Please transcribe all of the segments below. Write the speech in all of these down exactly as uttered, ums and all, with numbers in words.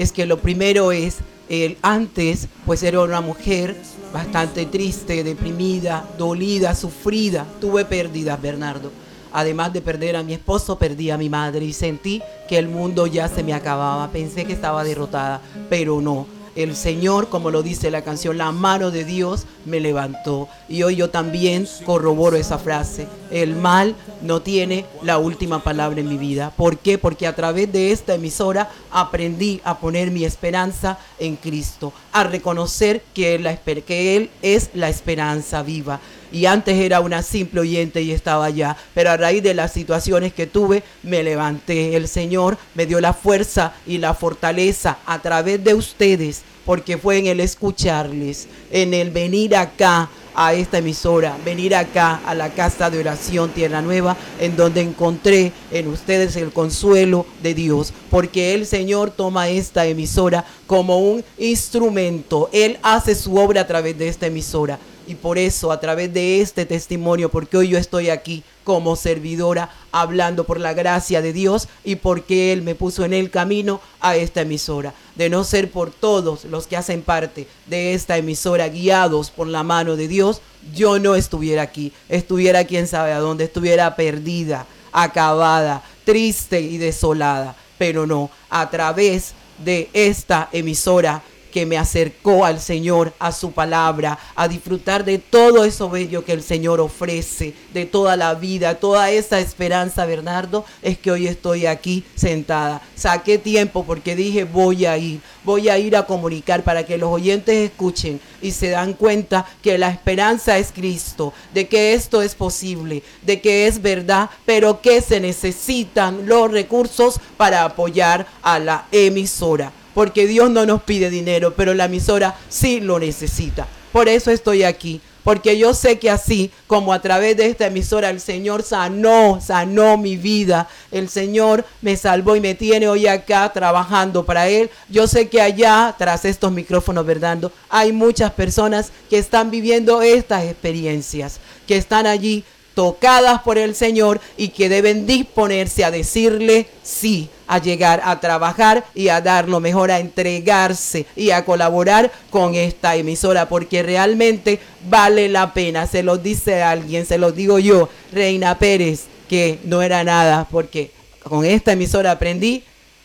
es que lo primero es, el antes pues era una mujer bastante triste, deprimida, dolida, sufrida. Tuve pérdidas, Bernardo. Además de perder a mi esposo, perdí a mi madre y sentí que el mundo ya se me acababa. Pensé que estaba derrotada, pero no. El Señor, como lo dice la canción, la mano de Dios me levantó. Y hoy yo también corroboro esa frase. El mal no tiene la última palabra en mi vida. ¿Por qué? Porque a través de esta emisora aprendí a poner mi esperanza en Cristo, a reconocer que Él, la, que Él es la esperanza viva. Y antes era una simple oyente y estaba allá, pero a raíz de las situaciones que tuve, me levanté. El Señor me dio la fuerza y la fortaleza a través de ustedes, porque fue en el escucharles, en el venir acá a esta emisora, venir acá a la casa de oración Tierra Nueva, en donde encontré en ustedes el consuelo de Dios, porque el Señor toma esta emisora como un instrumento. Él hace su obra a través de esta emisora. Y por eso, a través de este testimonio, porque hoy yo estoy aquí como servidora, hablando por la gracia de Dios y porque Él me puso en el camino a esta emisora. De no ser por todos los que hacen parte de esta emisora, guiados por la mano de Dios, yo no estuviera aquí. Estuviera quién sabe a dónde, estuviera perdida, acabada, triste y desolada. Pero no, a través de esta emisora que me acercó al Señor, a su palabra, a disfrutar de todo eso bello que el Señor ofrece, de toda la vida, toda esa esperanza, Bernardo, es que hoy estoy aquí sentada. Saqué tiempo porque dije, voy a ir, voy a ir a comunicar para que los oyentes escuchen y se dan cuenta que la esperanza es Cristo, de que esto es posible, de que es verdad, pero que se necesitan los recursos para apoyar a la emisora. Porque Dios no nos pide dinero, pero la emisora sí lo necesita. Por eso estoy aquí, porque yo sé que así como a través de esta emisora el Señor sanó, sanó mi vida. El Señor me salvó y me tiene hoy acá trabajando para Él. Yo sé que allá, tras estos micrófonos, Bernardo, hay muchas personas que están viviendo estas experiencias, que están allí tocadas por el Señor y que deben disponerse a decirle sí, a llegar a trabajar y a dar lo mejor, a entregarse y a colaborar con esta emisora, porque realmente vale la pena. Se lo dice alguien, se lo digo yo, Reina Pérez, que no era nada, porque con esta emisora aprendí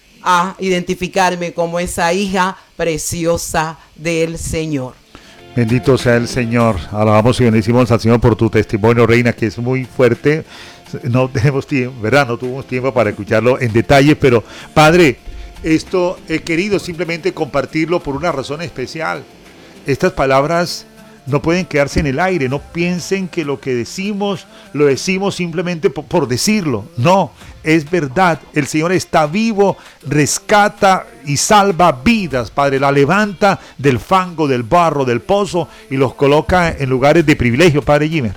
a identificarme como esa hija preciosa del Señor. Bendito sea el Señor. Alabamos y bendecimos al Señor por tu testimonio, Reina, que es muy fuerte. No tenemos tiempo, ¿verdad? No tuvimos tiempo para escucharlo en detalle, pero Padre, esto he querido simplemente compartirlo por una razón especial. Estas palabras no pueden quedarse en el aire. No piensen que lo que decimos, lo decimos simplemente por, por decirlo. No, es verdad. El Señor está vivo, rescata y salva vidas, Padre. La levanta del fango, del barro, del pozo y los coloca en lugares de privilegio, Padre Jimmer.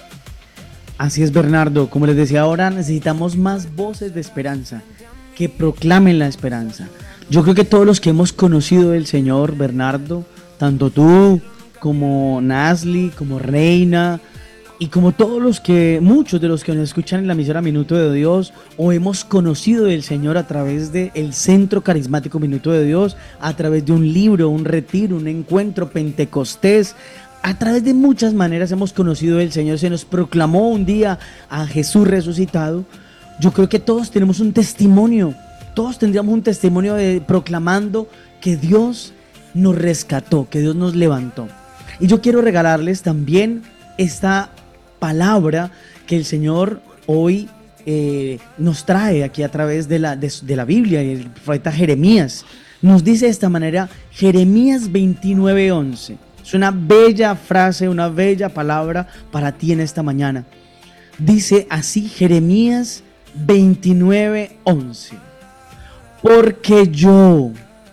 Así es, Bernardo. Como les decía ahora, necesitamos más voces de esperanza que proclamen la esperanza. Yo creo que todos los que hemos conocido del Señor, Bernardo, tanto tú como Nasli, como Reina y como todos los que, muchos de los que nos escuchan en la emisora Minuto de Dios, o hemos conocido del Señor a través del Centro Carismático Minuto de Dios, a través de un libro, un retiro, un encuentro pentecostés, a través de muchas maneras hemos conocido del Señor. Se nos proclamó un día a Jesús resucitado. Yo creo que todos tenemos un testimonio, todos tendríamos un testimonio de, proclamando que Dios nos rescató, que Dios nos levantó. Y yo quiero regalarles también esta palabra que el Señor hoy eh, nos trae aquí a través de la, de, de la Biblia. Y el profeta Jeremías nos dice de esta manera, Jeremías veintinueve once. Es una bella frase, una bella palabra para ti en esta mañana. Dice así Jeremías veintinueve once. Porque yo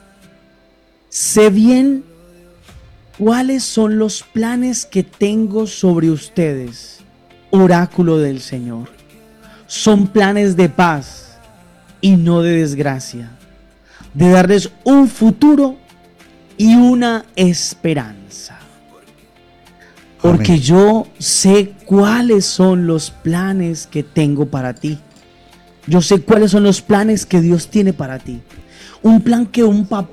sé bien cuáles son los planes que tengo sobre ustedes, oráculo del Señor. Son planes de paz y no de desgracia, de darles un futuro y una esperanza. Porque Amén. Yo sé cuáles son los planes que tengo para ti. Yo sé cuáles son los planes que Dios tiene para ti. Un plan que un papá